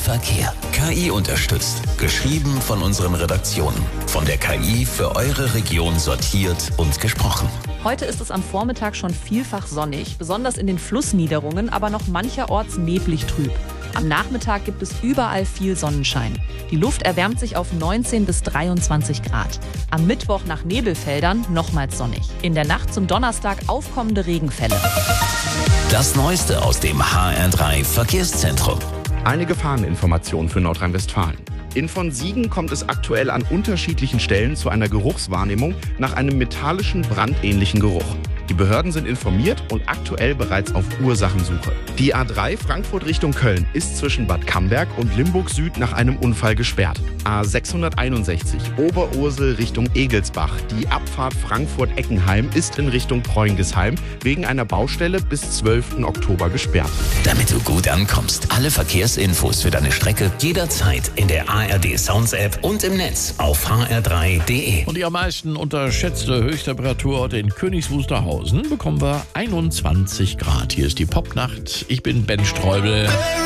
Verkehr. KI unterstützt. Geschrieben von unseren Redaktionen. Von der KI für eure Region sortiert und gesprochen. Heute ist es am Vormittag schon vielfach sonnig, besonders in den Flussniederungen, aber noch mancherorts neblig trüb. Am Nachmittag gibt es überall viel Sonnenschein. Die Luft erwärmt sich auf 19 bis 23 Grad. Am Mittwoch nach Nebelfeldern nochmals sonnig. In der Nacht zum Donnerstag aufkommende Regenfälle. Das Neueste aus dem HR3 Verkehrszentrum. Eine Gefahreninformation für Nordrhein-Westfalen. In von Siegen kommt es aktuell an unterschiedlichen Stellen zu einer Geruchswahrnehmung nach einem metallischen, brandähnlichen Geruch. Die Behörden sind informiert und aktuell bereits auf Ursachensuche. Die A3 Frankfurt Richtung Köln ist zwischen Bad Camberg und Limburg Süd nach einem Unfall gesperrt. A661 Oberursel Richtung Egelsbach. Die Abfahrt Frankfurt-Eckenheim ist in Richtung Preungesheim wegen einer Baustelle bis 12. Oktober gesperrt. Damit du gut ankommst, alle Verkehrsinfos für deine Strecke jederzeit in der ARD Sounds App und im Netz auf hr3.de. Und die am meisten unterschätzte Höchsttemperatur in Königs Wusterhausen bekommen wir 21 Grad. Hier ist die Popnacht. Ich bin Ben Streubel.